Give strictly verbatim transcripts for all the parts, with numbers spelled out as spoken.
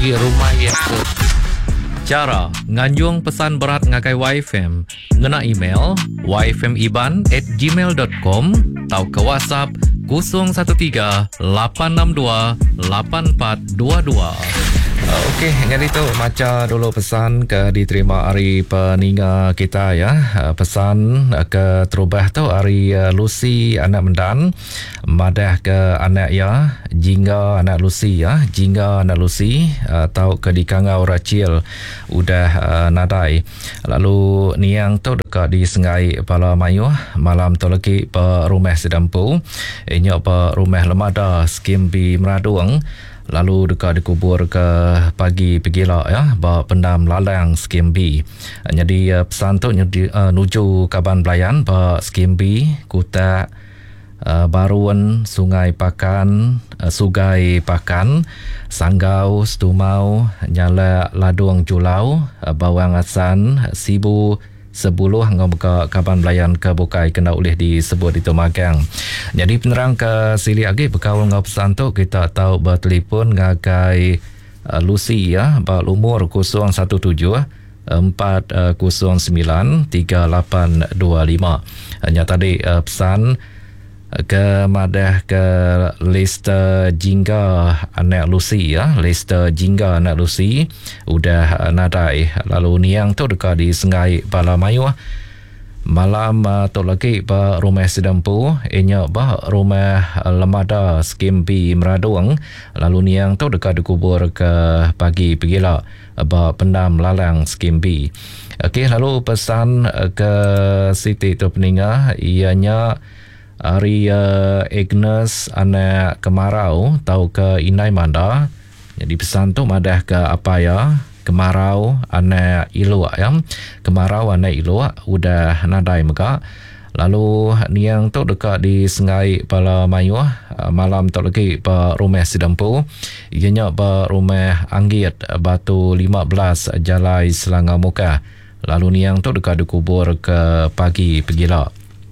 gi rumah ya ke. Cara nganjung pesan berat ngakai Y F M ngena email y f m iban at gmail dot com atau ke WhatsApp kosong satu tiga lapan enam dua lapan empat dua dua. Uh, Okey, dengan itu macam dulu pesan ke diterima hari peninga kita ya. Uh, pesan uh, ke terubah tu hari uh, Lucy anak mendan, madah ke anak ya, jingga anak Lucy ya, jingga anak Lucy uh, tau ke di Kangau Rachil udah uh, nadai. Lalu niang tu dekat di Sengai Pala Mayu malam tu lagi pe rumah sedampu, inya pe rumah lemada skim bi Meraduang. Lalu dekat dikubur ke pagi pegila ya bawa pendam lalang skim B. Jadi uh, pesan tu nyudi, uh, nuju Kaban Belayan bawa skim B Kuta uh, Baruan Sungai Pakan uh, Sugai Pakan Sanggau Stumau Nyala Ladung Julau uh, Bawang Asan Sibu Sebuluh ngau ke Kaban Belayan ke Bukai kena oleh disebut itu magang. Jadi penerang ke sili lagi berkawal ngau pesan tu kita tahu bertelefon ngagai uh, Lucy ya berumur kosong satu tujuh empat kosong sembilan tiga lapan dua lima. Hanya tadi uh, pesan ke madah ke Lester Jingga anak Lucy ya, Lester Jingga anak Lucy udah nadai. Lalu niang tu dekat di Sengai Pala Mayu malam uh, tu lagi ba rumah sedampu inya ba rumah uh, lemada skim B Meraduang. Lalu niang tu dekat dikubur ke pagi pegila ba pendam lalang skim B. Okey, lalu pesan uh, ke Siti tu peninga ianya hari uh, Agnes anak Kemarau tahu ke Inai Manda. Jadi pesan tu madah ke apa ya Kemarau anak Iluak ya. Kemarau anak Iluak udah nadai mega. Lalu niang tu dekat di Sengai Pala Mayu uh, malam tu lagi pa rumah sedampu. Ianya pa rumah Anggit Batu lima belas Jalai Selangor Muka. Lalu niang tu dekat dikubur ke pagi pegila.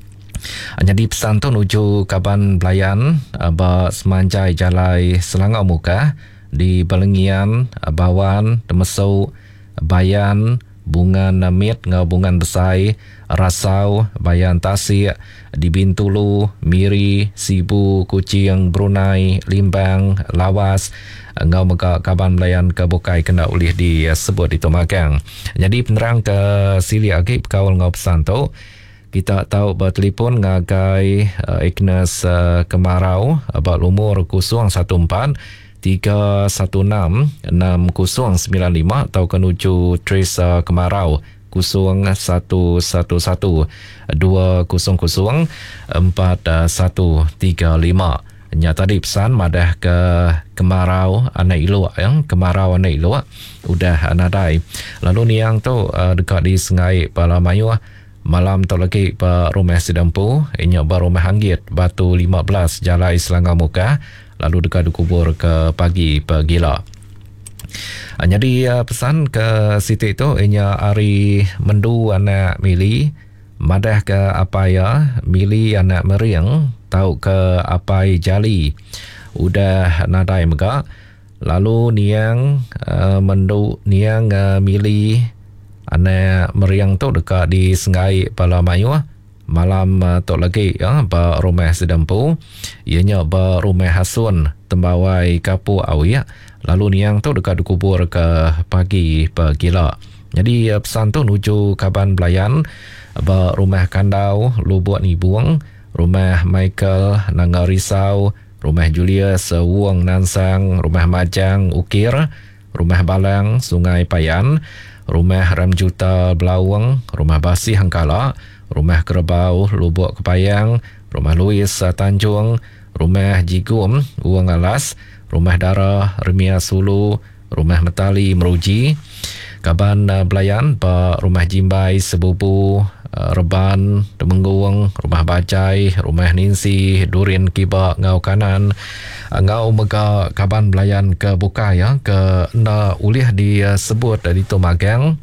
Jadi pesan tu nuju Kaban Belayan ba Semanjai Jalai Selangor Muka di Balengian, Bawan, Temesau, Bayan, Bungan Namit, ngau Bungan Besai, Rasau, Bayan Tasik, di Bintulu, Miri, Sibu, Kuching, Brunei, Limbang, Lawas, ngau mega Kaban Belayan ke Bukai kena ulih disebut di Tomagang. Jadi penerang ke sili lagi kawal ngau pesan tu kita tahu bertelefon ngagai uh, Agnes uh, Kemarau abad umur kosong satu empat tiga satu enam enam kosong sembilan lima atau kenuju Teresa Kemarau kosong satu satu satu dua kosong kosong empat satu tiga lima. Nya tadi pesan madah ke Kemarau anak Iluak yang Kemarau anak Iluak udah nadai. Lalu niang tu uh, dekat di Sengai Pala Mayu malam tu lagi pa rumah sedampu inya ba rumah Anggit Batu lima belas Jalai Selangor Muka. Lalu dekat dikubur ke pagi pegila. Jadi uh, pesan ke Siti tu inya hari Mendu anak Mili madah ke apa ya Mili anak Meriang tahu ke Apai Jali udah nadai mega. Lalu niang uh, Mendu niang uh, Mili anak Meriang tu dekat di Sengai Pala Mayu malam uh, tu lagi ya ba rumah sedampu ianya ba rumah Hasun Tembawai Kapu Awi. Lalu niang tu dekat dikubur ke pagi pegila. Jadi uh, pesan tu nuju Kaban Belayan ba rumah Kandau Lubuk Nibuang, rumah Michael Nangau Risau, rumah Julius Wuang Nansang, rumah Majang Ukir, rumah Balang Sungai Payan, rumah Ramjuta Belawang, rumah Basi Hangkala, rumah Kerbau Lubuk Kepayang, rumah Louis Tanjung, rumah Jigum Uang Alas, rumah Dara Remia Sulu, rumah Metali Meruji, Kaban Belayan pa rumah Jimbai Sebubu, Reban Temenggung, rumah Bacai, rumah Ninsi Durin Kiba Ngau Kanan, ngau mega Kaban Belayan ke Bukai ya ke na ulih disebut di Tomagang.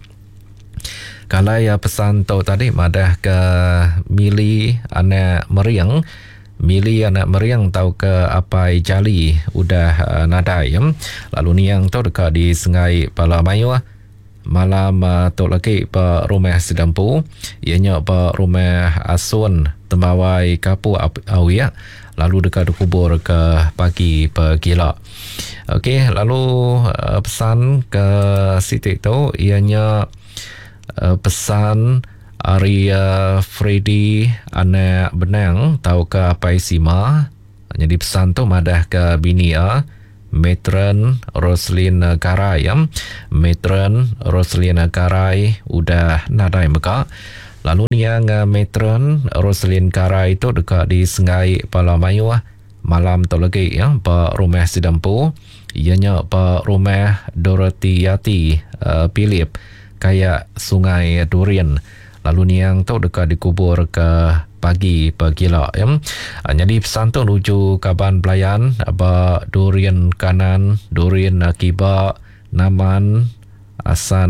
Kalau ya pesan tu tadi madah ke Mili anak Meriang Mili anak meriang tau ke apai jali udah uh, nadai ya. Lalu niang tu dekat di Sungai Palamayu malam uh, tok lagi pa rumah sedampu ianya pa rumah asun temawai kapu awia lalu dekat kubur ke pagi pa gila. Okey, lalu uh, pesan ke Siti tu ianya uh, pesan Arya Freddy anak benang tahu ke apa isima. Jadi pesan tu madah ke bini ya. Matron Roslin Karai ya. Matron Roslin Karai udah nadai meka. Lalu ni yang uh, Matron Roslin Karai itu dekat di Sungai Palamayu malam tu lagi ya pa rumah sedampu. Ianya pa rumah Dorothy Yati uh, Philip kayak Sungai Durian. Lalu ni yang tu dekat dikubur ke pagi pagila ya. Jadi pesan tu rujuk kaban pelayan apa durian kanan, durian akibat naman asan